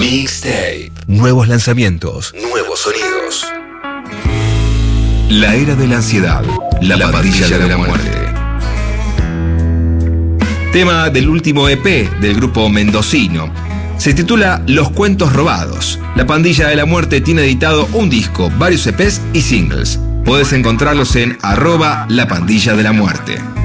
Mixtape. Nuevos lanzamientos. Nuevos sonidos. La era de la ansiedad. La pandilla de la muerte. Tema del último EP del grupo mendocino. Se titula Los Cuentos Robados. La Pandilla de la Muerte tiene editado un disco, varios EPs y singles. Puedes encontrarlos en @lapandilla de la muerte.